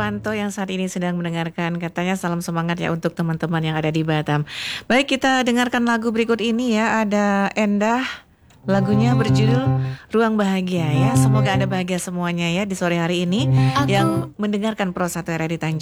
Purwanto yang saat ini sedang mendengarkan. Katanya salam semangat ya untuk teman-teman yang ada di Batam. Baik, kita dengarkan lagu berikut ini ya. Ada Endah, lagunya berjudul Ruang Bahagia ya. Semoga Anda bahagia semuanya ya di sore hari ini yang mendengarkan Pro 1 Radio Tanjung.